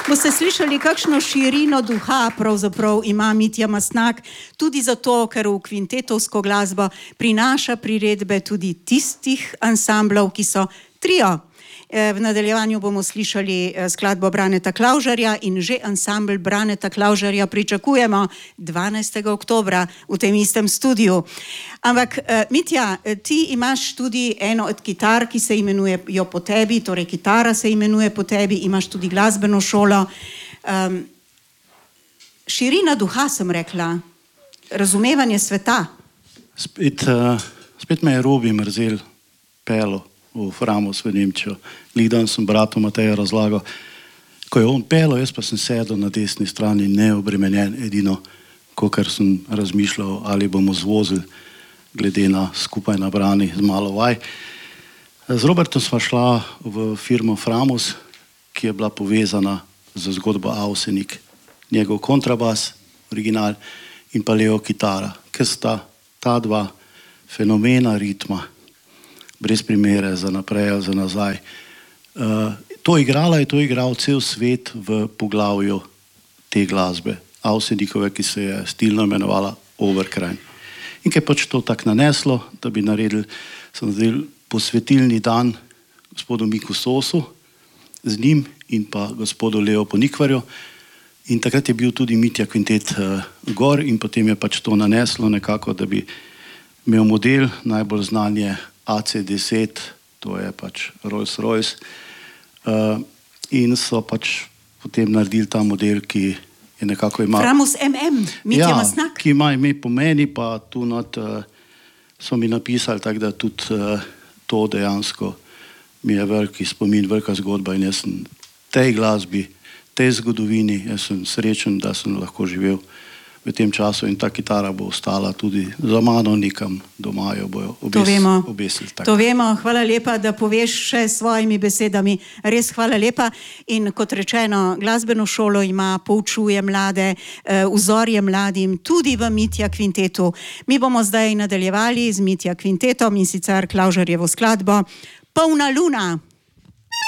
Boste slišali, kakšno širino duha pravzaprav ima Mitja Mastnak, tudi zato, ker v kvintetovsko glasbo prinaša priredbe tudi tistih ansamblov, ki so trio. V nadaljevanju bomo slišali skladbo Braneta Klavžarja in že ansambl Braneta Klavžarja pričakujemo 12. oktobra v tem istem studiu. Ampak, Mitja, ti imaš tudi eno od kitar, ki se imenujejo po tebi, torej kitara se imenuje po tebi, imaš tudi glasbeno šolo. Širina duha, sem rekla, razumevanje sveta. Spet me je Robi Mrzel pelo v Framus v Nemčijo. Danes sem bratu Mateju razlagal, ko je on pelo, jaz pa sem sedel na desni strani neobremenjen, edino, kakor sem razmišljal, ali bomo zvozili glede na skupaj nabrani z malo vaj. Z Robertom sva šla v firmo Framus, ki je bila povezana z zgodbo Avsenik, njegov kontrabas, original, in pa Leo kitara, ker sta ta dva fenomena ritma brez primere za naprej, za nazaj. To je igral cel svet v poglavju te glasbe, Avsenikove, ki se je stilno imenovala Overkrajn. In ker je pač to tako naneslo, da bi sem naredil posvetilni dan gospodu Miku Sosu z njim in pa gospodu Leo Ponikvarju. In takrat je bil tudi Mitja kvintet gor in potem je pač to naneslo nekako, da bi imel model, najbolj znan je AC10, to je pač Rolls-Royce, in so pač potem naredili ta model, ki je nekako ima... Framus MM, Mitja Mastnak. Ki ima ime po meni, pa tu so mi napisali, tako da tudi to dejansko mi je veliki spomin, velika zgodba in jaz sem tej glasbi, tej zgodovini, jaz sem srečen, da sem lahko živel v tem času in ta kitara bo ostala tudi za mano nekam doma, jo bojo obesili. To vemo, hvala lepa, da poveš še svojimi besedami, res hvala lepa. In kot rečeno, glasbeno šolo ima, poučuje mlade, vzorje mladim, tudi v Mitja kvintetu. Mi bomo zdaj nadaljevali z Mitja kvintetom in sicer Klavžarjevo skladbo Polna luna.